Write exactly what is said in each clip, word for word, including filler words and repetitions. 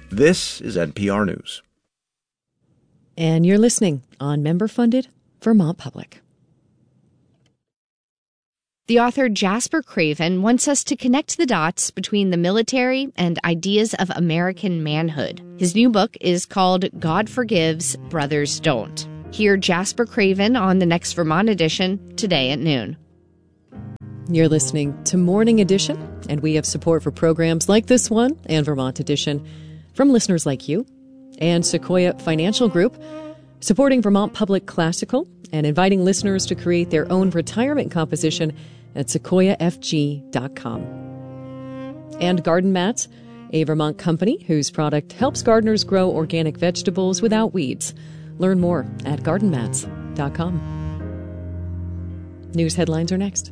This is N P R News. And you're listening on member-funded Vermont Public. The author Jasper Craven wants us to connect the dots between the military and ideas of American manhood. His new book is called God Forgives, Brothers Don't. Hear Jasper Craven on the next Vermont edition today at noon. You're listening to Morning Edition, and we have support for programs like this one and Vermont Edition from listeners like you and Sequoia Financial Group, supporting Vermont Public Classical and inviting listeners to create their own retirement composition at sequoia f g dot com. And Garden Mats, a Vermont company whose product helps gardeners grow organic vegetables without weeds. Learn more at garden mats dot com. News headlines are next.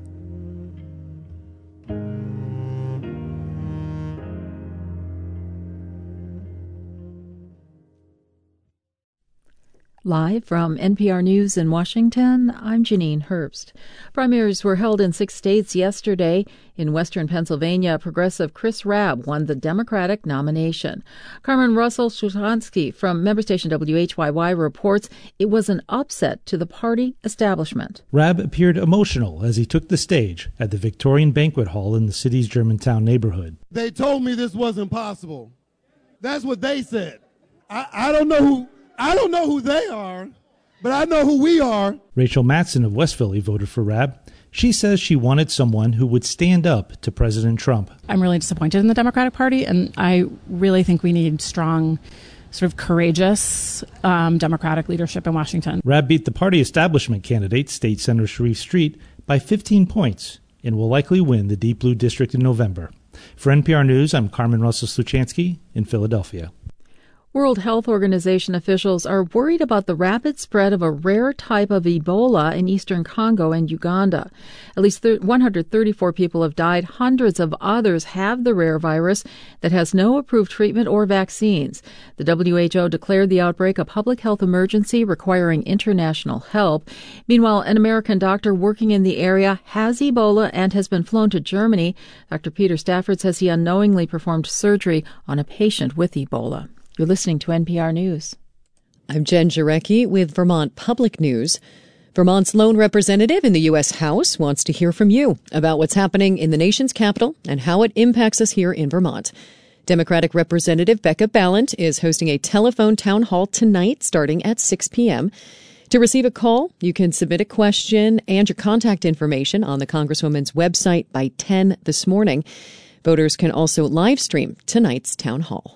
Live from N P R News in Washington, I'm Janine Herbst. Primaries were held in six states yesterday. In western Pennsylvania, progressive Chris Rabb won the Democratic nomination. Carmen Russell-Szuchansky from member station W H Y Y reports it was an upset to the party establishment. Rabb appeared emotional as he took the stage at the Victorian Banquet Hall in the city's Germantown neighborhood. They told me this wasn't possible. That's what they said. I, I don't know who... I don't know who they are, but I know who we are. Rachel Matson of West Philly voted for Rabb. She says she wanted someone who would stand up to President Trump. I'm really disappointed in the Democratic Party, and I really think we need strong, sort of courageous um, Democratic leadership in Washington. Rabb beat the party establishment candidate, State Senator Sharif Street, by fifteen points and will likely win the Deep Blue District in November. For N P R News, I'm Carmen Russell-Sluchansky in Philadelphia. World Health Organization officials are worried about the rapid spread of a rare type of Ebola in eastern Congo and Uganda. At least one hundred thirty-four people have died. Hundreds of others have the rare virus that has no approved treatment or vaccines. The W H O declared the outbreak a public health emergency requiring international help. Meanwhile, an American doctor working in the area has Ebola and has been flown to Germany. Doctor Peter Stafford says he unknowingly performed surgery on a patient with Ebola. You're listening to N P R News. I'm Jen Jarecki with Vermont Public News. Vermont's lone representative in the U S House wants to hear from you about what's happening in the nation's capital and how it impacts us here in Vermont. Democratic Representative Becca Balint is hosting a telephone town hall tonight starting at six p.m. To receive a call, you can submit a question and your contact information on the Congresswoman's website by ten this morning. Voters can also live stream tonight's town hall.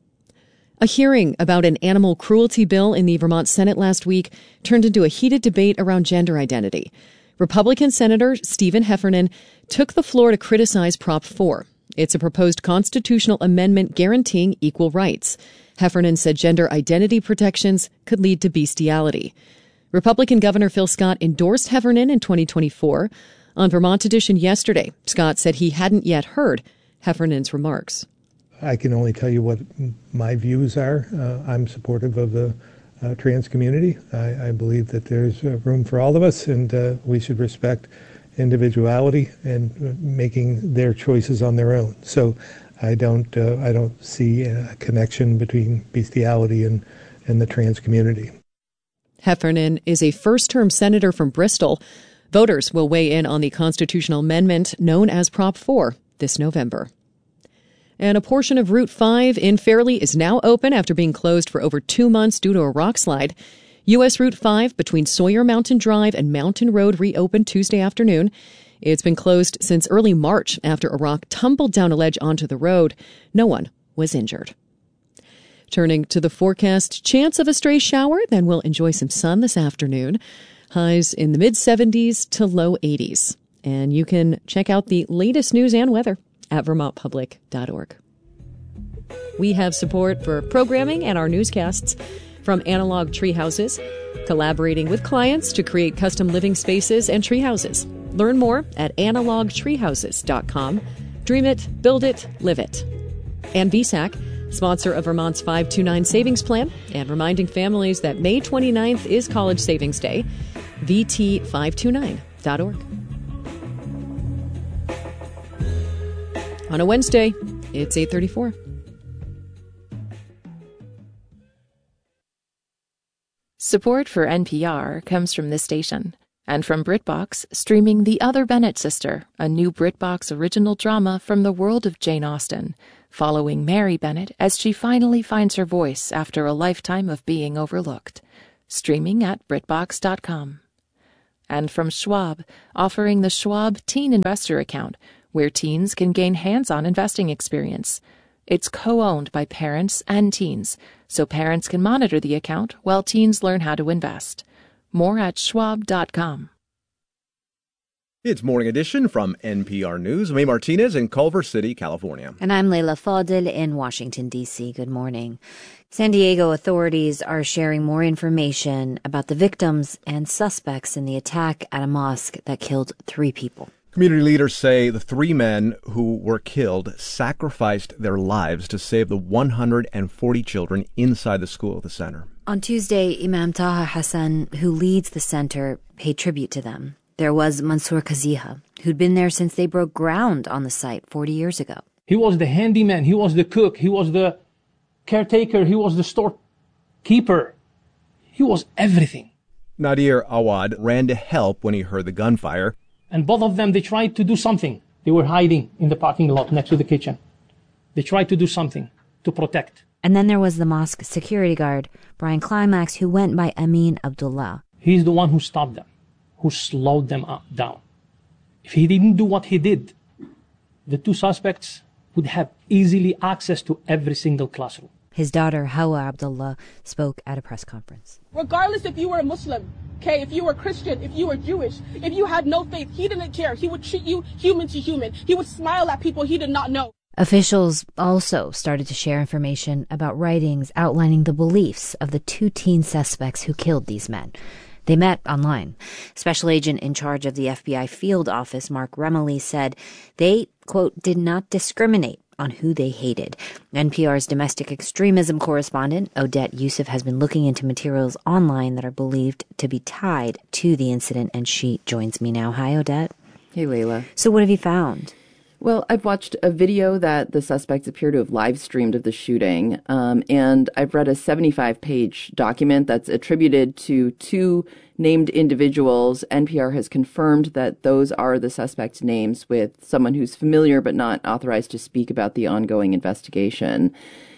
A hearing about an animal cruelty bill in the Vermont Senate last week turned into a heated debate around gender identity. Republican Senator Stephen Heffernan took the floor to criticize Prop four. It's a proposed constitutional amendment guaranteeing equal rights. Heffernan said gender identity protections could lead to bestiality. Republican Governor Phil Scott endorsed Heffernan in twenty twenty-four. On Vermont Edition yesterday, Scott said he hadn't yet heard Heffernan's remarks. I can only tell you what my views are. Uh, I'm supportive of the uh, trans community. I, I believe that there's uh, room for all of us, and uh, we should respect individuality and uh, making their choices on their own. So I don't uh, I don't see a connection between bestiality and, and the trans community. Heffernan is a first-term senator from Bristol. Voters will weigh in on the constitutional amendment known as Prop four this November. And a portion of Route five in Fairleigh is now open after being closed for over two months due to a rock slide. U S Route five between Sawyer Mountain Drive and Mountain Road reopened Tuesday afternoon. It's been closed since early March after a rock tumbled down a ledge onto the road. No one was injured. Turning to the forecast, chance of a stray shower, then we'll enjoy some sun this afternoon. Highs in the mid seventies to low eighties. And you can check out the latest news and weather at vermont public dot org. We have support for programming and our newscasts from Analog Treehouses, collaborating with clients to create custom living spaces and treehouses. Learn more at analog treehouses dot com. Dream it, build it, live it. And V SAC, sponsor of Vermont's five two nine Savings Plan, and reminding families that May twenty-ninth is College Savings Day. V T five two nine dot org. On a Wednesday, it's eight thirty-four. Support for N P R comes from this station and from BritBox, streaming The Other Bennett Sister, a new BritBox original drama from the world of Jane Austen, following Mary Bennett as she finally finds her voice after a lifetime of being overlooked. Streaming at BritBox dot com. And from Schwab, offering the Schwab Teen Investor Account, where teens can gain hands-on investing experience. It's co-owned by parents and teens, so parents can monitor the account while teens learn how to invest. More at schwab dot com. It's Morning Edition from N P R News. I'm A. Martinez in Culver City, California. And I'm Leila Fadel in Washington, D C. Good morning. San Diego authorities are sharing more information about the victims and suspects in the attack at a mosque that killed three people. Community leaders say the three men who were killed sacrificed their lives to save the one hundred forty children inside the school at the center. On Tuesday, Imam Taha Hassan, who leads the center, paid tribute to them. There was Mansour Kaziha, who'd been there since they broke ground on the site forty years ago. He was the handyman, he was the cook, he was the caretaker, he was the storekeeper. He was everything. Nadir Awad ran to help when he heard the gunfire. And both of them, they tried to do something. They were hiding in the parking lot next to the kitchen. They tried to do something to protect. And then there was the mosque security guard, Brian Climax, who went by Amin Abdullah. He's the one who stopped them, who slowed them up, down. If he didn't do what he did, the two suspects would have easily access to every single classroom. His daughter, Hawa Abdullah, spoke at a press conference. Regardless if you were a Muslim, okay, if you were Christian, if you were Jewish, if you had no faith, he didn't care. He would treat you human to human. He would smile at people he did not know. Officials also started to share information about writings outlining the beliefs of the two teen suspects who killed these men. They met online. Special agent in charge of the F B I field office, Mark Remley, said they, quote, did not discriminate on who they hated. N P R's domestic extremism correspondent, Odette Youssef, has been looking into materials online that are believed to be tied to the incident, and she joins me now. Hi, Odette. Hey, Layla. So what have you found? Well, I've watched a video that the suspects appear to have live streamed of the shooting, um, and I've read a seventy-five page document that's attributed to two named individuals. N P R has confirmed that those are the suspects' names, with someone who's familiar but not authorized to speak about the ongoing investigation.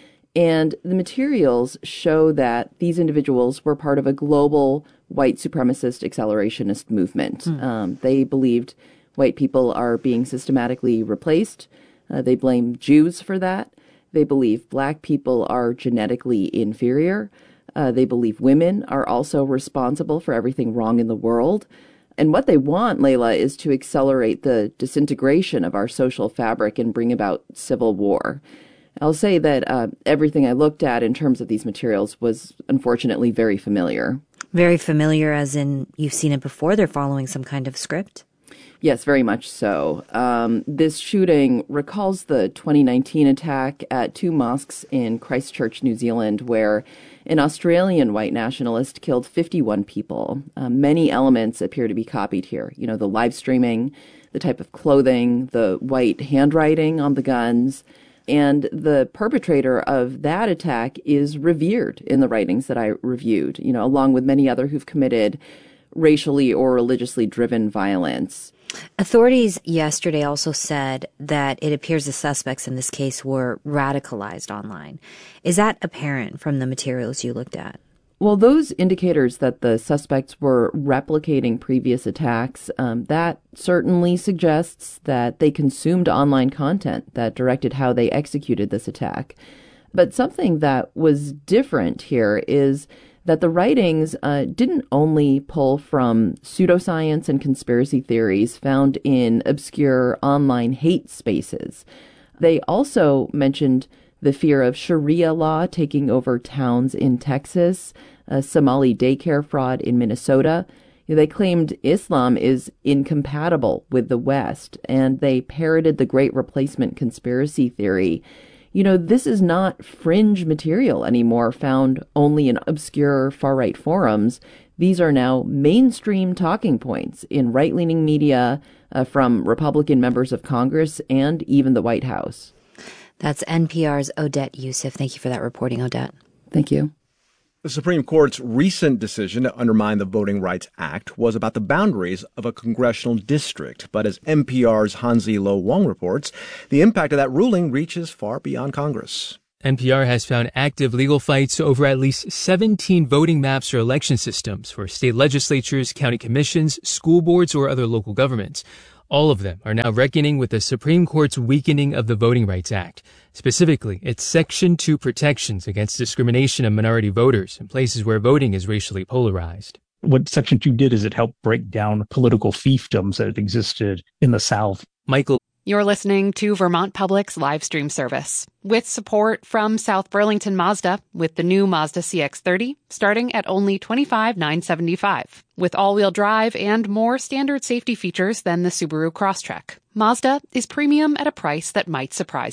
And the materials show that these individuals were part of a global white supremacist accelerationist movement. Mm. Um, they believed white people are being systematically replaced. Uh, they blame Jews for that. They believe black people are genetically inferior. Uh, they believe women are also responsible for everything wrong in the world. And what they want, Layla, is to accelerate the disintegration of our social fabric and bring about civil war. I'll say that uh, everything I looked at in terms of these materials was unfortunately very familiar. Very familiar as in you've seen it before? They're following some kind of script? Yes, very much so. Um, this shooting recalls the twenty nineteen attack at two mosques in Christchurch, New Zealand, where an Australian white nationalist killed fifty-one people. Uh, many elements appear to be copied here. You know, the live streaming, the type of clothing, the white handwriting on the guns. And the perpetrator of that attack is revered in the writings that I reviewed, you know, along with many other who've committed racially or religiously driven violence. Authorities yesterday also said that it appears the suspects in this case were radicalized online. Is that apparent from the materials you looked at? Well, those indicators that the suspects were replicating previous attacks, um, that certainly suggests that they consumed online content that directed how they executed this attack. But something that was different here is that the writings uh, didn't only pull from pseudoscience and conspiracy theories found in obscure online hate spaces. They also mentioned the fear of Sharia law taking over towns in Texas, a Somali daycare fraud in Minnesota. They claimed Islam is incompatible with the West, and they parroted the Great Replacement conspiracy theory. You know, this is not fringe material anymore found only in obscure far-right forums. These are now mainstream talking points in right-leaning media uh, from Republican members of Congress and even the White House. That's N P R's Odette Youssef. Thank you for that reporting, Odette. Thank you. The Supreme Court's recent decision to undermine the Voting Rights Act was about the boundaries of a congressional district. But as N P R's Hansi Lo Wong reports, the impact of that ruling reaches far beyond Congress. N P R has found active legal fights over at least seventeen voting maps or election systems for state legislatures, county commissions, school boards, or other local governments. All of them are now reckoning with the Supreme Court's weakening of the Voting Rights Act, specifically its Section two protections against discrimination of minority voters in places where voting is racially polarized. What Section two did is it helped break down political fiefdoms that existed in the South. Michael. You're listening to Vermont Public's live stream service with support from South Burlington Mazda with the new Mazda C X thirty starting at only twenty-five thousand nine hundred seventy-five dollars with all-wheel drive and more standard safety features than the Subaru Crosstrek. Mazda is premium at a price that might surprise you.